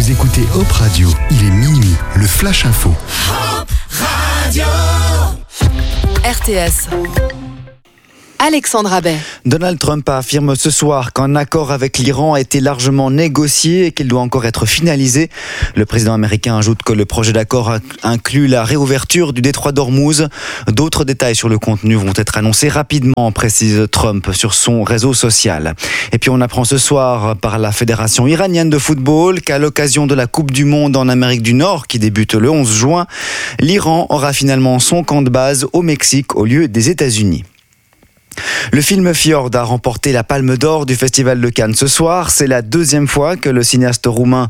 Vous écoutez Hop Radio, il est minuit, le Flash Info. Hop Radio RTS. Alexandre Abbet. Donald Trump affirme ce soir qu'un accord avec l'Iran a été largement négocié et qu'il doit encore être finalisé. Le président américain ajoute que le projet d'accord inclut la réouverture du détroit d'Ormuz. D'autres détails sur le contenu vont être annoncés rapidement, précise Trump sur son réseau social. Et puis on apprend ce soir par la Fédération iranienne de football qu'à l'occasion de la Coupe du Monde en Amérique du Nord qui débute le 11 juin, l'Iran aura finalement son camp de base au Mexique au lieu des États-Unis. Le film Fjord a remporté la Palme d'Or du Festival de Cannes ce soir. C'est la deuxième fois que le cinéaste roumain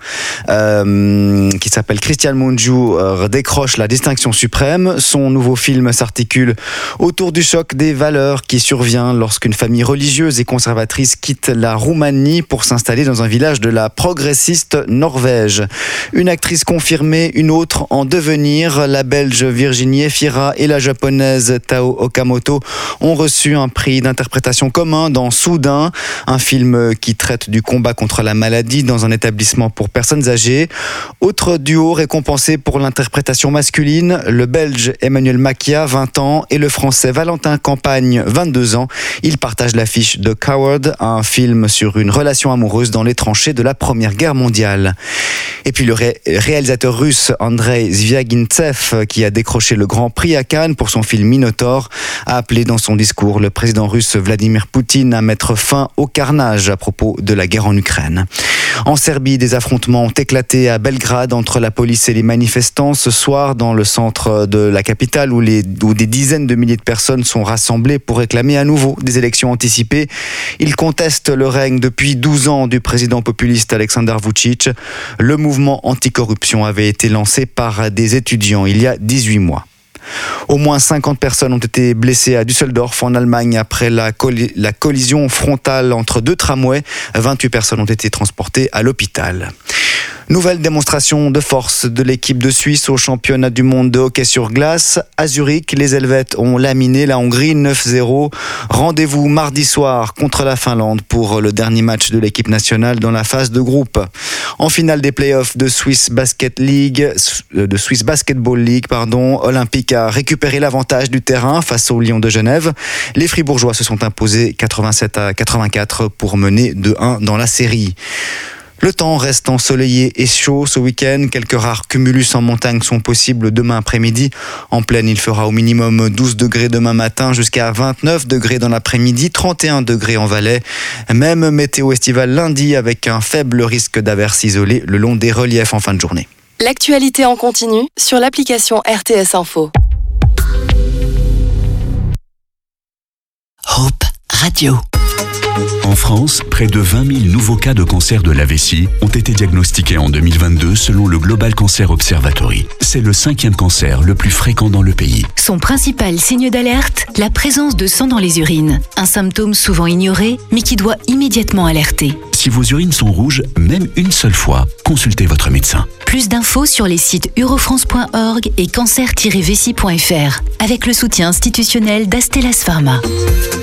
qui s'appelle Cristian Mungiu décroche la distinction suprême. Son nouveau film s'articule autour du choc des valeurs qui survient lorsqu'une famille religieuse et conservatrice quitte la Roumanie pour s'installer dans un village de la progressiste Norvège. Une actrice confirmée, une autre en devenir. La Belge Virginie Efira et la Japonaise Tao Okamoto ont reçu un prix d'interprétation commun dans Soudain, un film qui traite du combat contre la maladie dans un établissement pour personnes âgées. Autre duo récompensé pour l'interprétation masculine, le Belge Emmanuel Makia, 20 ans, et le Français Valentin Campagne, 22 ans. Ils partagent l'affiche de Coward, un film sur une relation amoureuse dans les tranchées de la Première Guerre mondiale. Et puis le réalisateur russe Andrei Zvyagintsev, qui a décroché le Grand Prix à Cannes pour son film Minotaur, a appelé dans son discours le président russe Vladimir Poutine à mettre fin au carnage à propos de la guerre en Ukraine. En Serbie, des affrontements ont éclaté à Belgrade entre la police et les manifestants ce soir dans le centre de la capitale où des dizaines de milliers de personnes sont rassemblées pour réclamer à nouveau des élections anticipées. Ils contestent le règne depuis 12 ans du président populiste Aleksandar Vučić. Le mouvement anticorruption avait été lancé par des étudiants il y a 18 mois. Au moins 50 personnes ont été blessées à Düsseldorf en Allemagne après la collision frontale entre deux tramways. 28 personnes ont été transportées à l'hôpital. Nouvelle démonstration de force de l'équipe de Suisse au championnat du monde de hockey sur glace. À Zurich, les Helvètes ont laminé la Hongrie 9-0. Rendez-vous mardi soir contre la Finlande pour le dernier match de l'équipe nationale dans la phase de groupe. En finale des playoffs de Swiss Basketball League, Olympique a récupéré l'avantage du terrain face aux Lions de Genève. Les Fribourgeois se sont imposés 87-84 pour mener 2-1 dans la série. Le temps reste ensoleillé et chaud ce week-end. Quelques rares cumulus en montagne sont possibles demain après-midi. En plaine, il fera au minimum 12 degrés demain matin jusqu'à 29 degrés dans l'après-midi, 31 degrés en Valais. Même météo estivale lundi avec un faible risque d'averses isolées le long des reliefs en fin de journée. L'actualité en continu sur l'application RTS Info. Hop Radio. En France, près de 20 000 nouveaux cas de cancer de la vessie ont été diagnostiqués en 2022 selon le Global Cancer Observatory. C'est le 5e cancer le plus fréquent dans le pays. Son principal signe d'alerte, la présence de sang dans les urines. Un symptôme souvent ignoré, mais qui doit immédiatement alerter. Si vos urines sont rouges, même une seule fois, consultez votre médecin. Plus d'infos sur les sites eurofrance.org et cancer-vessie.fr avec le soutien institutionnel d'Astellas Pharma.